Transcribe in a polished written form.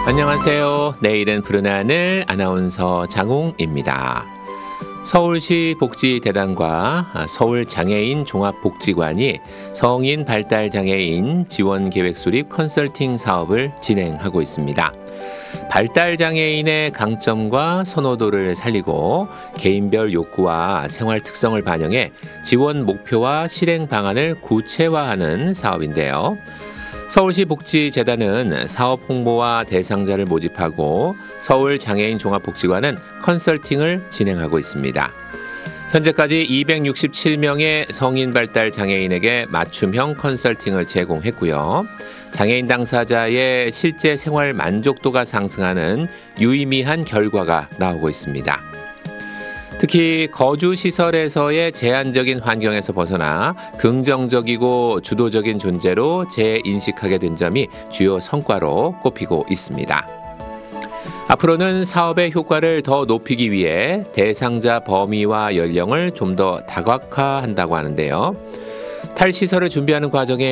안녕하세요. 내일은 푸른 하늘 아나운서 장웅입니다. 서울시 복지대단과 서울장애인 종합복지관이 성인 발달장애인 지원계획 수립 컨설팅 사업을 진행하고 있습니다. 발달장애인의 강점과 선호도를 살리고 개인별 욕구와 생활 특성을 반영해 지원 목표와 실행 방안을 구체화하는 사업인데요. 서울시 복지재단은 사업 홍보와 대상자를 모집하고 서울장애인 종합복지관은 컨설팅을 진행하고 있습니다. 현재까지 267명의 성인 발달 장애인에게 맞춤형 컨설팅을 제공했고요. 장애인 당사자의 실제 생활 만족도가 상승하는 유의미한 결과가 나오고 있습니다. 특히 거주시설에서의 제한적인 환경에서 벗어나 긍정적이고 주도적인 존재로 재인식하게 된 점이 주요 성과로 꼽히고 있습니다. 앞으로는 사업의 효과를 더 높이기 위해 대상자 범위와 연령을 좀 더 다각화한다고 하는데요. 탈시설을 준비하는 과정에